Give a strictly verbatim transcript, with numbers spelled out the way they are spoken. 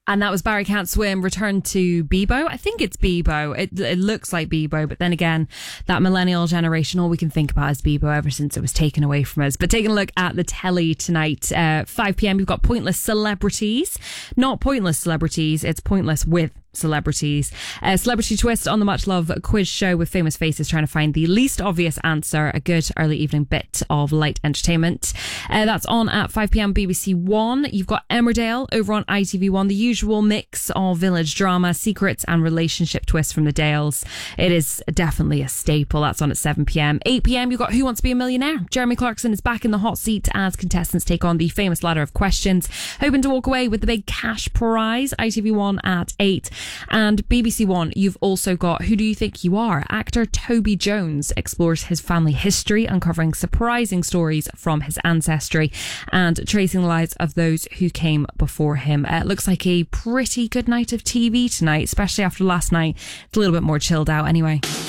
And that was Barry Can't Swim, return to Bebo. I think it's Bebo. It, it looks like Bebo, but then again, that millennial generation, all we can think about is Bebo ever since it was taken away from us. But taking a look at the telly tonight, uh, five p.m, you've got Pointless Celebrities. Not Pointless Celebrities, it's Pointless with Celebrities. A celebrity twist on the much loved quiz show with famous faces trying to find the least obvious answer. A good early evening bit of light entertainment. Uh, that's on at five p.m. B B C One. You've got Emmerdale over on I T V One. The usual mix of village drama, secrets and relationship twists from the Dales. It is definitely a staple. That's on at seven p.m. eight p.m. you've got Who Wants to Be a Millionaire? Jeremy Clarkson is back in the hot seat as contestants take on the famous ladder of questions, hoping to walk away with the big cash prize. I T V One at eight. And B B C One, you've also got Who Do You Think You Are? Actor Toby Jones explores his family history, uncovering surprising stories from his ancestry and tracing the lives of those who came before him. Uh, it looks like a pretty good night of T V tonight, especially after last night. It's a little bit more chilled out anyway.